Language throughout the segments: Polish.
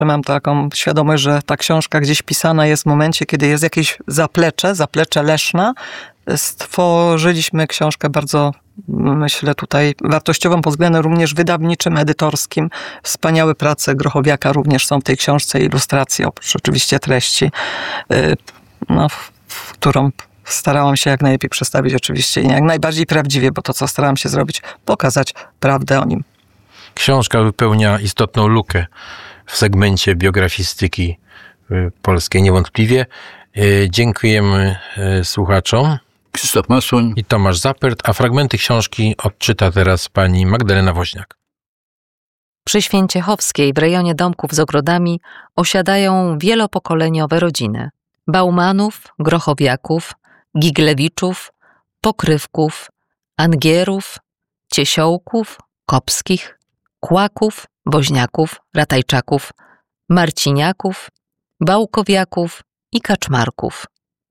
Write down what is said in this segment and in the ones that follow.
Mam taką świadomość, że ta książka gdzieś pisana jest w momencie, kiedy jest jakieś zaplecze Leszna. Stworzyliśmy książkę bardzo, myślę, tutaj wartościową pod względem również wydawniczym, edytorskim. Wspaniałe prace Grochowiaka również są w tej książce, ilustracje, oprócz oczywiście treści, którą starałam się jak najlepiej przedstawić oczywiście i jak najbardziej prawdziwie, bo to, co starałam się zrobić, pokazać prawdę o nim. Książka wypełnia istotną lukę w segmencie biografistyki polskiej, niewątpliwie. Dziękujemy słuchaczom. Krzysztof Masuń I Tomasz Zapert, a fragmenty książki odczyta teraz pani Magdalena Woźniak. Przy Święciechowskiej w rejonie domków z ogrodami osiadają wielopokoleniowe rodziny. Baumanów, Grochowiaków, Giglewiczów, Pokrywków, Angierów, Ciesiołków, Kopskich, Kłaków, Woźniaków, Ratajczaków, Marciniaków, Bałkowiaków i Kaczmarków.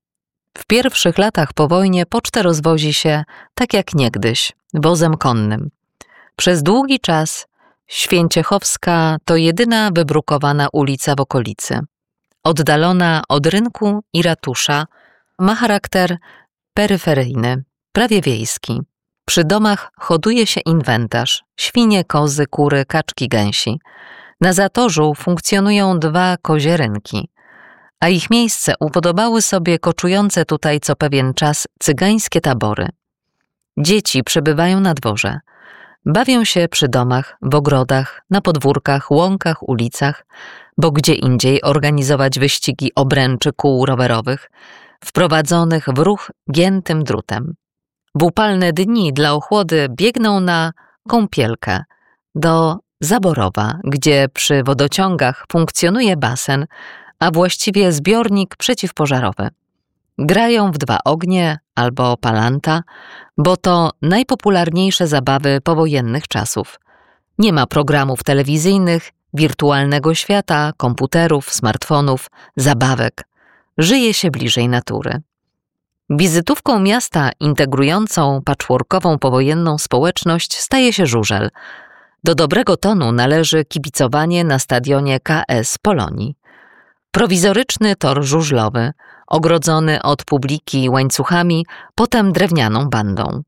W pierwszych latach po wojnie pocztę rozwozi się, tak jak niegdyś, wozem konnym. Przez długi czas Święciechowska to jedyna wybrukowana ulica w okolicy. Oddalona od rynku i ratusza, ma charakter peryferyjny, prawie wiejski. Przy domach hoduje się inwentarz: świnie, kozy, kury, kaczki, gęsi. Na Zatorzu funkcjonują 2 kozie rynki, a ich miejsce upodobały sobie koczujące tutaj co pewien czas cygańskie tabory. Dzieci przebywają na dworze. Bawią się przy domach, w ogrodach, na podwórkach, łąkach, ulicach, bo gdzie indziej organizować wyścigi obręczy kół rowerowych, wprowadzonych w ruch giętym drutem. W upalne dni dla ochłody biegną na kąpielkę do Zaborowa, gdzie przy wodociągach funkcjonuje basen, a właściwie zbiornik przeciwpożarowy. Grają w 2 ognie albo palanta, bo to najpopularniejsze zabawy powojennych czasów. Nie ma programów telewizyjnych, wirtualnego świata, komputerów, smartfonów, zabawek. Żyje się bliżej natury. Wizytówką miasta integrującą patchworkową powojenną społeczność staje się żużel. Do dobrego tonu należy kibicowanie na stadionie KS Polonii. Prowizoryczny tor żużlowy, ogrodzony od publiki łańcuchami, potem drewnianą bandą.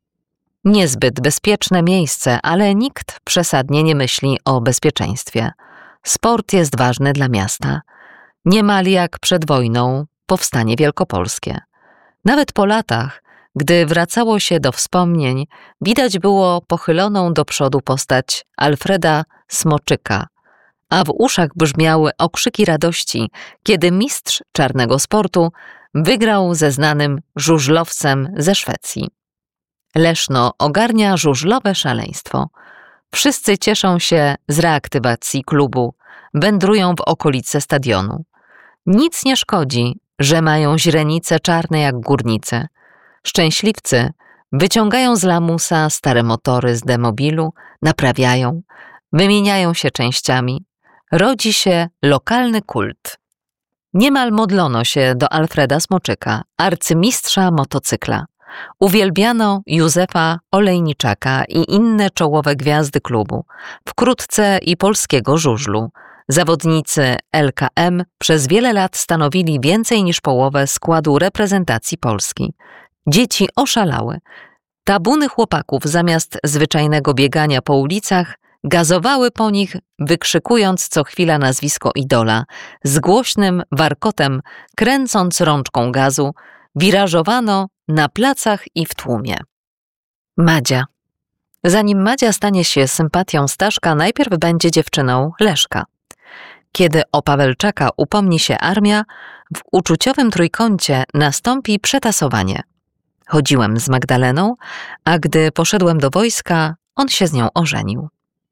Niezbyt bezpieczne miejsce, ale nikt przesadnie nie myśli o bezpieczeństwie. Sport jest ważny dla miasta. Niemal jak przed wojną powstanie wielkopolskie. Nawet po latach, gdy wracało się do wspomnień, widać było pochyloną do przodu postać Alfreda Smoczyka, a w uszach brzmiały okrzyki radości, kiedy mistrz czarnego sportu wygrał ze znanym żużlowcem ze Szwecji. Leszno ogarnia żużlowe szaleństwo. Wszyscy cieszą się z reaktywacji klubu, wędrują w okolice stadionu. Nic nie szkodzi, że mają źrenice czarne jak górnicy. Szczęśliwcy wyciągają z lamusa stare motory z demobilu, naprawiają, wymieniają się częściami. Rodzi się lokalny kult. Niemal modlono się do Alfreda Smoczyka, arcymistrza motocykla. Uwielbiano Józefa Olejniczaka i inne czołowe gwiazdy klubu, wkrótce i polskiego żużlu. Zawodnicy LKM przez wiele lat stanowili więcej niż połowę składu reprezentacji Polski. Dzieci oszalały. Tabuny chłopaków zamiast zwyczajnego biegania po ulicach gazowały po nich, wykrzykując co chwila nazwisko idola, z głośnym warkotem, kręcąc rączką gazu, wirażowano na placach i w tłumie. Madzia. Zanim Madzia stanie się sympatią Staszka, najpierw będzie dziewczyną Leszka. Kiedy o Pawelczaka upomni się armia, w uczuciowym trójkącie nastąpi przetasowanie. Chodziłem z Magdaleną, a gdy poszedłem do wojska, on się z nią ożenił.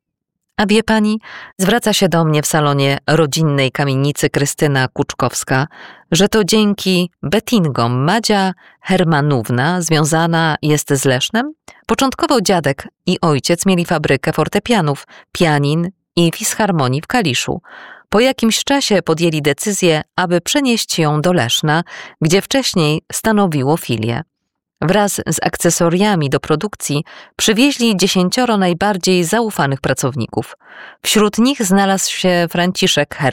A wie pani, zwraca się do mnie w salonie rodzinnej kamienicy Krystyna Kuczkowska, że to dzięki Bettingom Madzia Hermanówna związana jest z Lesznem. Początkowo dziadek i ojciec mieli fabrykę fortepianów, pianin i fisharmonii w Kaliszu. Po jakimś czasie podjęli decyzję, aby przenieść ją do Leszna, gdzie wcześniej stanowiło filię. Wraz z akcesoriami do produkcji przywieźli 10 najbardziej zaufanych pracowników. Wśród nich znalazł się Franciszek